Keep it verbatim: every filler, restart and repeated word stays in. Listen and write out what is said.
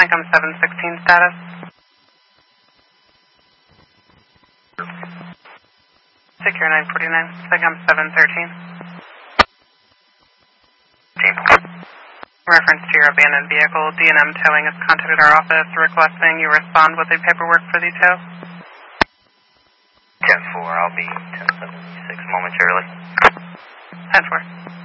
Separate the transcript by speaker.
Speaker 1: Syncom seven sixteen status. Secure nine forty-nine, Syncom seven thirteen. Reference to your abandoned vehicle, D and M Towing has contacted our office requesting you respond with the paperwork for the tow.
Speaker 2: ten four, I'll be ten seventy-six momentarily.
Speaker 1: ten four.